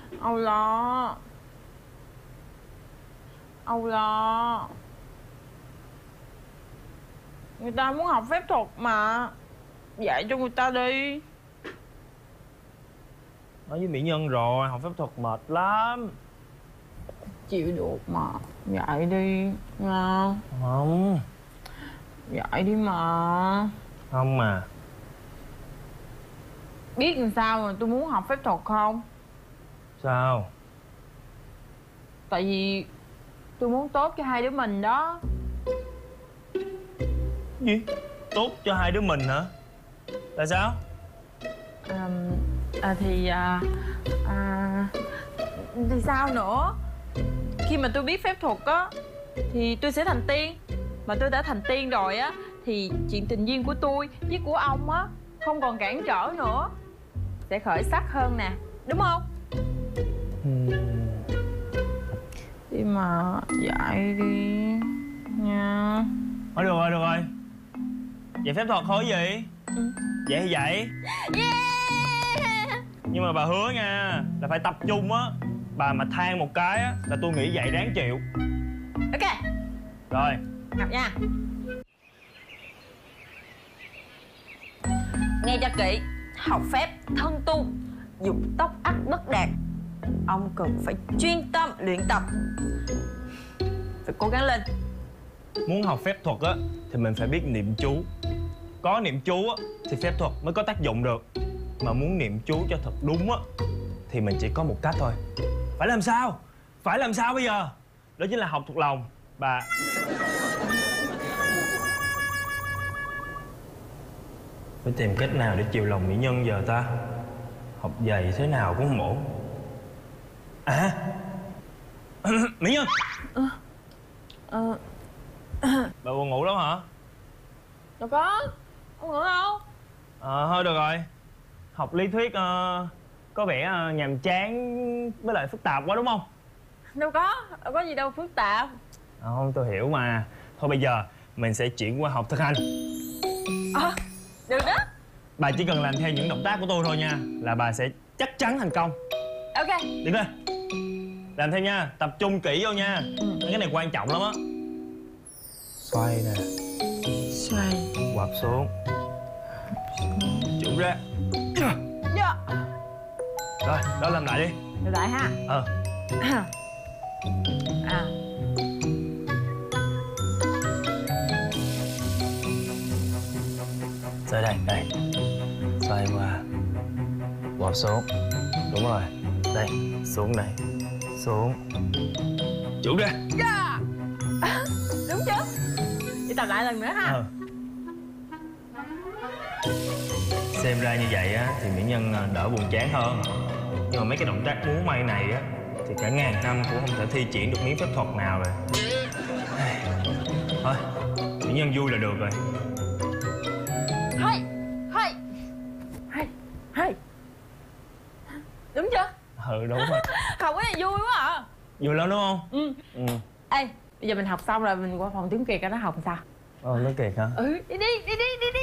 Âu Lo. Âu Lo. Người ta muốn học phép thuật mà. Dạy cho người ta đi. Nói với mỹ nhân rồi, học phép thuật mệt lắm. Chịu được mà. Dạy đi nha. Không. Dạy đi mà. Không mà. Biết làm sao mà tôi muốn học phép thuật không? Sao? Tại vì tôi muốn tốt cho hai đứa mình đó. Gì? Tốt cho hai đứa mình hả? Tại sao? Thì sao nữa? Khi mà tôi biết phép thuật á thì tôi sẽ thành tiên. Mà tôi đã thành tiên rồi á thì chuyện tình duyên của tôi với của ông á không còn cản trở nữa. Sẽ khởi sắc hơn nè, đúng không? Đi mà dạy đi nha. Thôi được rồi, được rồi. Vậy phép thuật thôi gì? Vậy thì vậy. Yeah! Nhưng mà bà hứa nha, là phải tập trung á. Bà mà than một cái á là tôi nghĩ vậy đáng chịu. Ok. Rồi. Gặp nha. Nghe cho kỹ. Học phép thân tu, dùng tốc ắt bất đạt. Ông cần phải chuyên tâm luyện tập. Phải cố gắng lên. Muốn học phép thuật á thì mình phải biết niệm chú. Có niệm chú á thì phép thuật mới có tác dụng được. Mà muốn niệm chú cho thật đúng á thì mình chỉ có một cách thôi. Phải làm sao? Phải làm sao bây giờ? Đó chính là học thuộc lòng. Bà... Phải tìm cách nào để chiều lòng mỹ nhân giờ ta? Học dày thế nào cũng không ổn. À mỹ nhân. Bà buồn ngủ lắm hả? Đâu có. Không ngủ đâu. Thôi được rồi. Học lý thuyết có vẻ nhàm chán với lại phức tạp quá đúng không? Đâu có gì đâu phức tạp. Không, tôi hiểu mà. Thôi bây giờ mình sẽ chuyển qua học thực hành. Được đó. Bà chỉ cần làm theo những động tác của tôi thôi nha, là bà sẽ chắc chắn thành công. Ok. Đi lên. Làm theo nha, tập trung kỹ vô nha. Cái này quan trọng lắm á. Xoay nè. Xoay. Quặp xuống. Chủ ra. Dạ. Rồi, đó làm lại đi. Được lại ha. Xoay đây, đây. Xoay qua. Quặp xuống. Đúng rồi. Đây, xuống đây. Xuống. Chủ ra. Yeah. Đúng chứ. Đi tập lại lần nữa ha. Xem ra như vậy á thì mỹ nhân đỡ buồn chán hơn. Nhưng mà mấy cái động tác múa may này á thì cả ngàn năm cũng không thể thi triển được miếng phép thuật nào rồi. Thôi, mỹ nhân vui là được rồi. Hay. Đúng chưa? Ừ, đúng rồi. Học cái này vui quá à. Vui lắm đúng không? Ê, bây giờ mình học xong rồi mình qua phòng tiếng Kiệt cho nó học làm sao? Nó Kiệt hả? Đi đi.